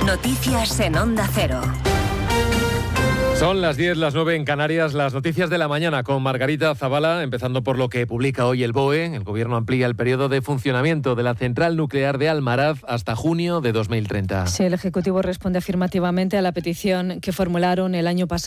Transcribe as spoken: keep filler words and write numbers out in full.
Noticias en Onda Cero. Son las diez, las nueve en Canarias, las noticias de la mañana con Margarita Zavala, empezando por lo que publica hoy el B O E. El Gobierno amplía el periodo de funcionamiento de la central nuclear de Almaraz hasta junio de dos mil treinta. Sí, el Ejecutivo responde afirmativamente a la petición que formularon el año pasado